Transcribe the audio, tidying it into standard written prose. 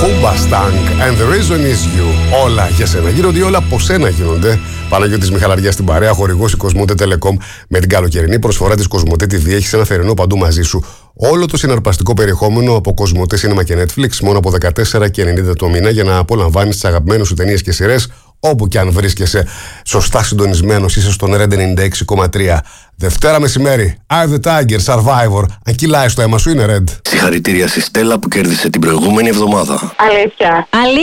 Hoobastank and the reason is you. Όλα για σένα γίνονται ή όλα από σένα γίνονται. Παναγιώτης Μιχαλαριάς στην παρέα, χορηγός η Κοσμοτέ Telecom. Με την καλοκαιρινή προσφορά της Κοσμοτέ TV έχεις ένα θερινό παντού μαζί σου. Όλο το συναρπαστικό περιεχόμενο από Κοσμοτέ Cinema και Netflix μόνο από 14,90 το μήνα για να απολαμβάνεις τις αγαπημένες σου ταινίες και σειρές όπου και αν βρίσκεσαι. Σωστά συντονισμένος είσαι στον Red 96,3. Δευτέρα μεσημέρι, Eye the Tiger, Survivor. Αν κυλάει στο αίμα σου είναι Red. Συγχαρητήρια στη Στέλλα που κέρδισε την προηγούμενη εβδομάδα. Αλήθεια.